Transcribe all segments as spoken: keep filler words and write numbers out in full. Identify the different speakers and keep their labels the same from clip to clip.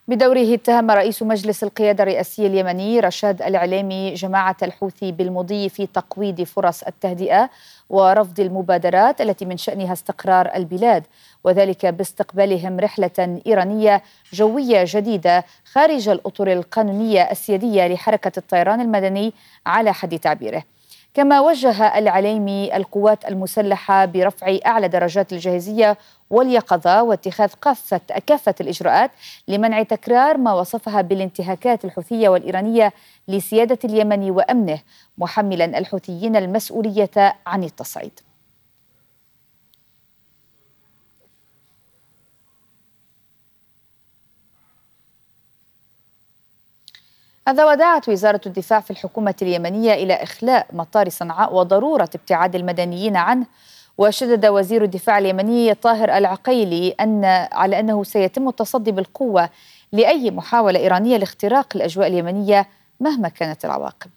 Speaker 1: بدوره اتهم رئيس مجلس القيادة الرئاسي اليمني رشاد العليمي جماعة الحوثي بالمضي في تقويض فرص التهدئة ورفض المبادرات التي من شأنها استقرار البلاد، وذلك باستقبالهم رحلة إيرانية جوية جديدة خارج الأطر القانونية السيادية لحركة الطيران المدني على حد تعبيره. كما وجه العليمي القوات المسلحة برفع أعلى درجات الجاهزية واليقظة واتخاذ كافة كافة الإجراءات لمنع تكرار ما وصفها بالانتهاكات الحوثية والإيرانية لسيادة اليمن وأمنه، محملا الحوثيين المسؤولية عن التصعيد. هذا ودعت وزارة الدفاع في الحكومة اليمنية إلى إخلاء مطار صنعاء وضرورة ابتعاد المدنيين عنه. وشدد وزير الدفاع اليمني طاهر العقيلي أن على أنه سيتم التصدي بالقوة لأي محاولة إيرانية لاختراق الأجواء اليمنية مهما كانت العواقب.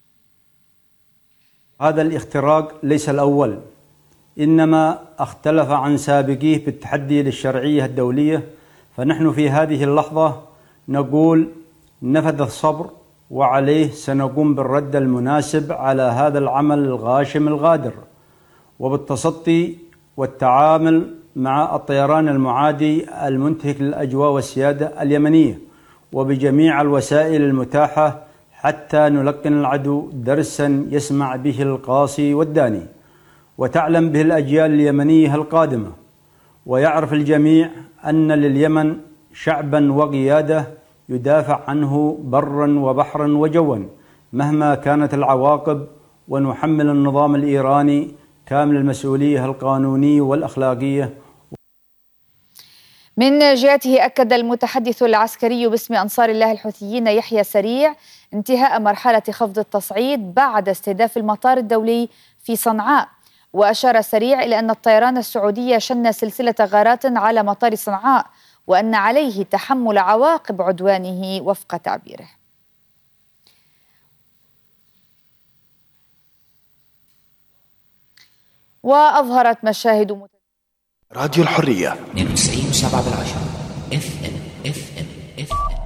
Speaker 2: هذا الاختراق ليس الأول، إنما اختلف عن سابقيه بالتحدي للشرعية الدولية، فنحن في هذه اللحظة نقول نفذ الصبر، وعليه سنقوم بالرد المناسب على هذا العمل الغاشم الغادر، وبالتصدي والتعامل مع الطيران المعادي المنتهك للأجواء والسيادة اليمنية، وبجميع الوسائل المتاحة حتى نلقن العدو درسا يسمع به القاصي والداني، وتعلم به الأجيال اليمنية القادمة، ويعرف الجميع أن لليمن شعبا وقيادة يدافع عنه برا وبحرا وجوا مهما كانت العواقب، ونحمل النظام الإيراني كامل المسؤولية القانونية والأخلاقية.
Speaker 1: من جهته أكد المتحدث العسكري باسم أنصار الله الحوثيين يحيى سريع انتهاء مرحلة خفض التصعيد بعد استهداف المطار الدولي في صنعاء. وأشار سريع إلى أن الطيران السعودي شن سلسلة غارات على مطار صنعاء، وأن عليه تحمل عواقب عدوانه وفق تعبيره. وأظهرت مشاهد مت...
Speaker 3: راديو الحرية
Speaker 4: اثنين وتسعين وسبعة بالعشرة اف ام اف ام اف ام.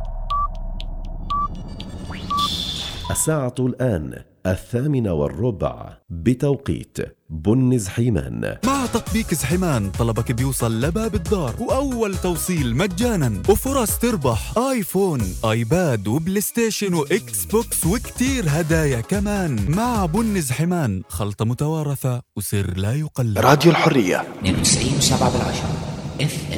Speaker 5: الساعة الآن الثامنة والربع بتوقيت بن زحيمان.
Speaker 6: مع تطبيق زحيمان طلبك بيوصل لباب الدار، وأول توصيل مجانا، وفرص تربح آيفون، آيباد، وبلاي ستيشن، وإكس بوكس، وكتير هدايا كمان. مع بن زحيمان خلطة متوارثة وسر لا يقلد.
Speaker 3: راديو الحرية
Speaker 4: اثنين وتسعين وسبعة بالعشرة اف ام.